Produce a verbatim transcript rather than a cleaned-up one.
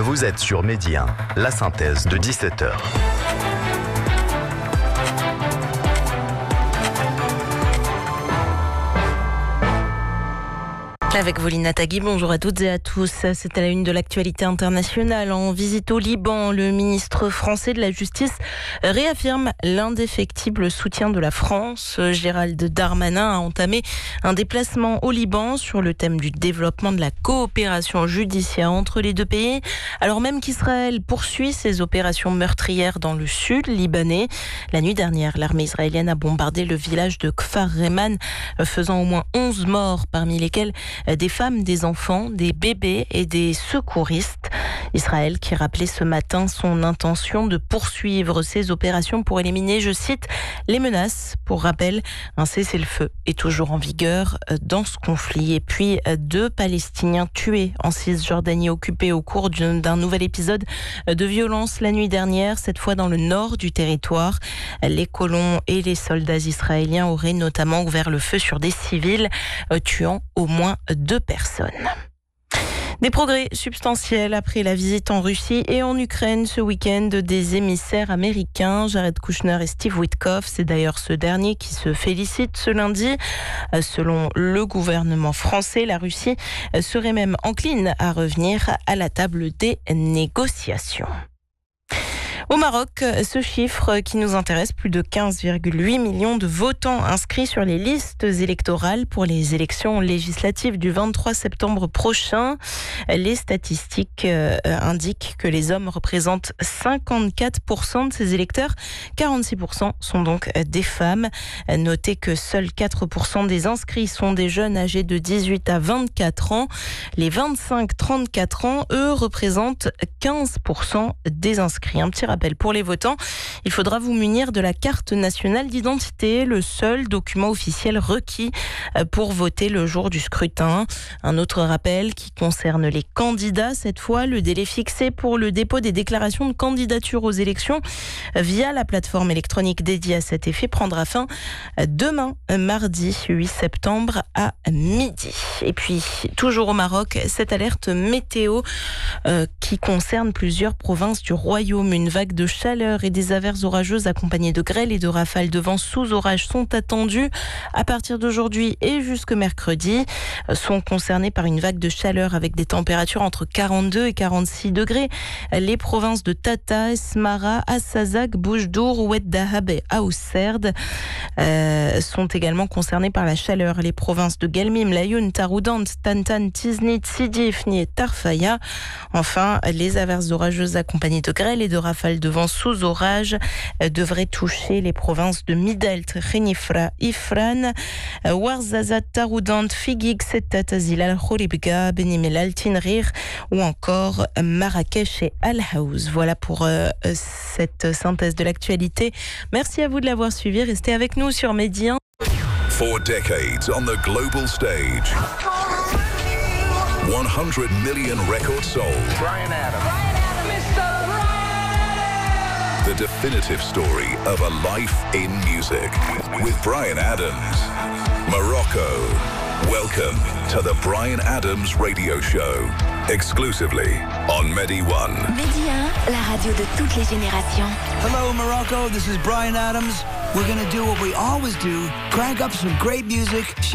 vous êtes sur Midi un, la synthèse de dix-sept heures. Avec Volina Tagui, bonjour à toutes et à tous. C'est à la une de l'actualité internationale. En visite au Liban, le ministre français de la Justice réaffirme l'indéfectible soutien de la France. Gérald Darmanin a entamé un déplacement au Liban sur le thème du développement de la coopération judiciaire entre les deux pays, alors même qu'Israël poursuit ses opérations meurtrières dans le sud libanais. La nuit dernière, l'armée israélienne a bombardé le village de Kfar Reman, faisant au moins onze morts, parmi lesquels des femmes, des enfants, des bébés et des secouristes. Israël qui rappelait ce matin son intention de poursuivre ses opérations pour éliminer, je cite, les menaces. Pour rappel, un cessez-le-feu est toujours en vigueur dans ce conflit. Et puis, deux Palestiniens tués en Cisjordanie occupée au cours d'un nouvel épisode de violence la nuit dernière, cette fois dans le nord du territoire. Les colons et les soldats israéliens auraient notamment ouvert le feu sur des civils, tuant au moins deux personnes. Des progrès substantiels après la visite en Russie et en Ukraine ce week-end des émissaires américains, Jared Kushner et Steve Witkoff. C'est d'ailleurs ce dernier qui se félicite ce lundi. Selon le gouvernement français, la Russie serait même encline à revenir à la table des négociations. Au Maroc, ce chiffre qui nous intéresse, plus de quinze virgule huit millions de votants inscrits sur les listes électorales pour les élections législatives du vingt-trois septembre prochain. Les statistiques indiquent que les hommes représentent cinquante-quatre pour cent de ces électeurs, quarante-six pour cent sont donc des femmes. Notez que seuls quatre pour cent des inscrits sont des jeunes âgés de dix-huit à vingt-quatre ans. Les vingt-cinq à trente-quatre ans, eux, représentent quinze pour cent des inscrits. Un petit rappel pour les votants, il faudra vous munir de la carte nationale d'identité, le seul document officiel requis pour voter le jour du scrutin. Un autre rappel qui concerne les candidats, cette fois, le délai fixé pour le dépôt des déclarations de candidature aux élections via la plateforme électronique dédiée à cet effet prendra fin demain, mardi huit septembre à midi. Et puis, toujours au Maroc, cette alerte météo euh, qui concerne plusieurs provinces du royaume. Une vague de chaleur et des averses orageuses accompagnées de grêle et de rafales de vent sous orage sont attendues à partir d'aujourd'hui et jusque mercredi. Sont concernés par une vague de chaleur avec des températures entre quarante-deux et quarante-six degrés. Les provinces de Tata, Smara, Assazak, Boujdour, Oued Dahab et Aousserd euh, sont également concernées par la chaleur. Les provinces de Guelmim, Laayoune, Taroudant, Tantan, Tiznit, Sidi Ifni et Tarfaya. Enfin, les averses orageuses accompagnées de grêle et de rafales de vent sous orage devrait toucher les provinces de Midelt, Khenifra, Ifran, Ouarzazate, Taroudant, Figuig, Settat, Azilal, Khouribga, Benimelal, Tinrir ou encore Marrakech et Al-Haouz. Voilà pour euh, cette synthèse de l'actualité. Merci à vous de l'avoir suivi. Restez avec nous sur Midi un. For decades on the global stage. one hundred million records sold. Bryan Adams. The definitive story of a life in music with Bryan Adams. Morocco. Welcome to the Bryan Adams Radio Show. Exclusively on Medi one. Medi un, la radio de toutes les générations. Hello Morocco, this is Bryan Adams. We're going to do what we always do, crank up some great music.